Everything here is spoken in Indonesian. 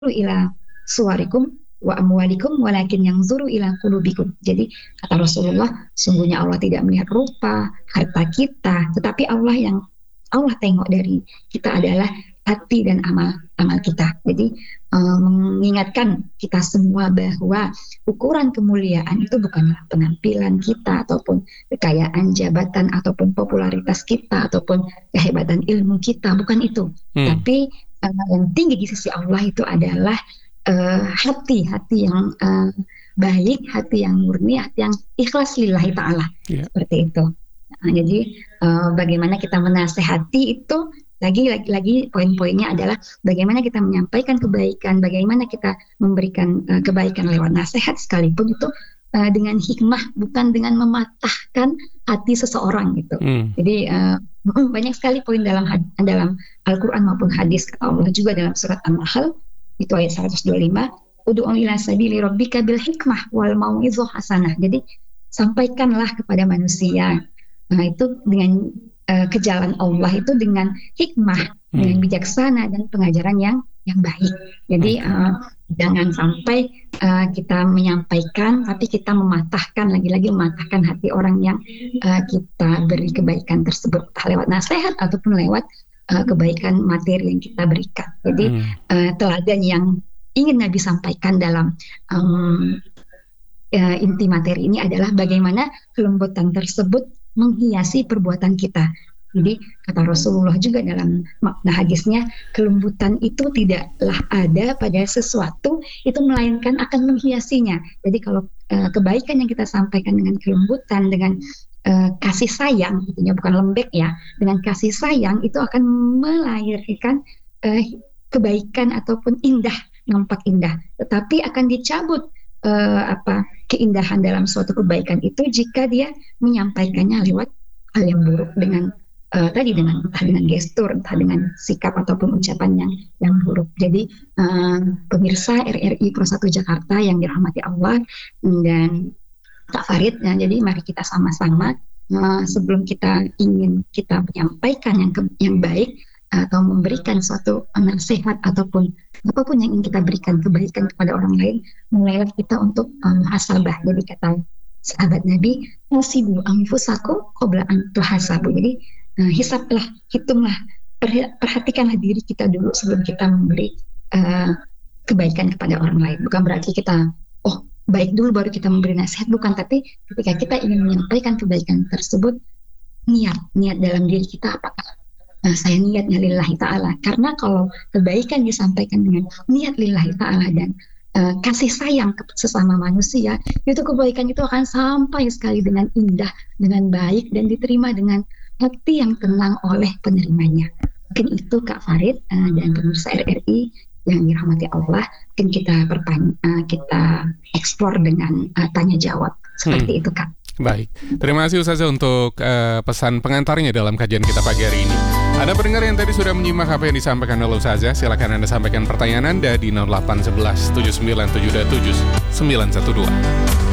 ila suwarikum wa amwalikum walakin yanzuru ila qulubikum. Jadi kata Rasulullah, sungguhnya Allah tidak melihat rupa, harta kita, tetapi Allah tengok dari kita adalah hati dan amal kita. Jadi mengingatkan kita semua bahwa ukuran kemuliaan itu bukanlah penampilan kita ataupun kekayaan jabatan ataupun popularitas kita ataupun kehebatan ilmu kita, bukan itu. Tapi yang tinggi di sisi Allah itu adalah hati yang baik, hati yang murni, hati yang ikhlas lillahi ta'ala. Seperti itu. Jadi bagaimana kita menasehati itu lagi poin-poinnya adalah bagaimana kita menyampaikan kebaikan, bagaimana kita memberikan kebaikan lewat nasihat sekalipun itu dengan hikmah, bukan dengan mematahkan hati seseorang gitu. Jadi banyak sekali poin dalam Al-Quran maupun hadis. Kata Allah juga dalam surat An-Nahl itu ayat 125, ud'u ila sabili rabbika bil hikmah wal mau'izah hasanah. Jadi sampaikanlah kepada manusia itu dengan ke jalan Allah itu dengan hikmah, dengan bijaksana dan pengajaran yang baik. Jadi jangan sampai kita menyampaikan tapi kita mematahkan, lagi-lagi mematahkan hati orang yang kita beri kebaikan tersebut, entah lewat nasihat ataupun lewat kebaikan materi yang kita berikan. Jadi teladan yang ingin Nabi sampaikan dalam inti materi ini adalah bagaimana kelembutan tersebut menghiasi perbuatan kita. Jadi kata Rasulullah juga dalam makna hadisnya, kelembutan itu tidaklah ada pada sesuatu itu melainkan akan menghiasinya. Jadi kalau kebaikan yang kita sampaikan dengan kelembutan, dengan kasih sayang, itunya bukan lembek ya, dengan kasih sayang itu akan melahirkan kebaikan ataupun indah, nampak indah. Tetapi akan dicabut keindahan dalam suatu kebaikan itu jika dia menyampaikannya lewat hal yang buruk dengan entah dengan gestur, entah dengan sikap ataupun ucapan yang buruk. Jadi pemirsa RRI Pro 1 Jakarta yang dirahmati Allah dan Kak Farid, jadi mari kita sama-sama sebelum kita menyampaikan yang baik atau memberikan suatu nasihat ataupun apapun yang ingin kita berikan kebaikan kepada orang lain, mulailah kita untuk muhasabah. Jadi kata sahabat Nabi, hasibu anfusakum qabla an tuhasabu. Jadi hisablah, hitunglah, perhatikanlah diri kita dulu sebelum kita memberi kebaikan kepada orang lain. Bukan berarti kita baik dulu baru kita memberi nasihat, bukan. Tapi ketika kita ingin menyampaikan kebaikan tersebut, niat dalam diri kita apakah saya niatnya lillahi ta'ala. Karena kalau kebaikan disampaikan dengan niat lillahi ta'ala dan kasih sayang ke sesama manusia, itu kebaikan itu akan sampai sekali dengan indah, dengan baik, dan diterima dengan hati yang tenang oleh penerimanya. Mungkin itu Kak Farid dan pemirsa RRI yang dirahmati Allah, mungkin kita eksplor dengan tanya jawab seperti itu Kak. Baik, terima kasih Ustazah untuk pesan pengantarnya dalam kajian kita pagi hari ini. Ada pendengar yang tadi sudah menyimak apa yang disampaikan oleh Ustazah. Silakan Anda sampaikan pertanyaan Anda di 0811 7977 912.